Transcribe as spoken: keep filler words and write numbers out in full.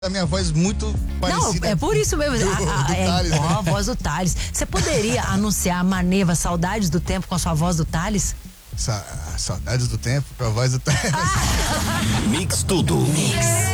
a minha voz muito parecida. Não, é por isso mesmo. Do, a, a, do é Thales, igual né? a voz do Thales. Você poderia anunciar a Maneva Saudades do Tempo com a sua voz do Thales? Sa saudades do tempo com a voz do Thales. Mix Tudo. Mix.